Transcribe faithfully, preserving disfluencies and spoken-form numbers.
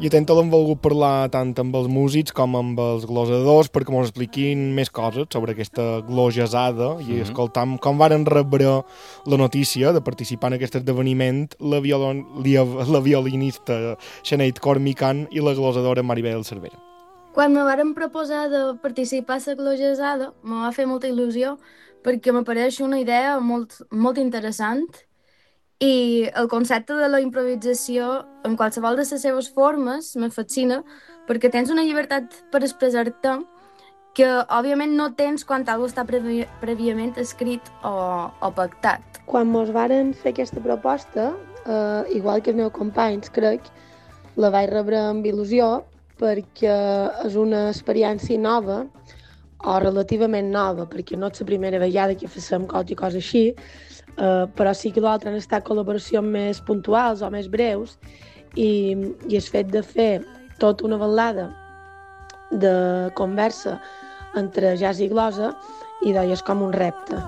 I atent l'hem volgut parlar tant amb els músics com amb els glosadors perquè ens expliquin més coses sobre aquesta glosesada i Mhm. escoltam com varen rebre la notícia de participar en aquest esdeveniment la, violon, la violinista Sinead Cormican i la glosadora Maribel Cervera. Quan me varen proposar de participar a la glosesada, me va fer molta il·lusió perquè m'apareix una idea molt, molt interessant i el concepte de la improvisació en qualsevol de les seves formes me fascina perquè tens una llibertat per expressar-te que òbviament no tens quan algú està previ prèviament escrit o, o pactat. Quan mos varen fer aquesta proposta, eh, igual que els meus companys, crec, la vaig rebre amb il·lusió perquè és una experiència nova o relativament nova, perquè no és la primera vegada que fem qualque cosa així, Uh, però sí que l'altre han estat col·laboracions més puntuals o més breus i, i el fet de fer tota una balada de conversa entre jazz i glosa i és com un repte.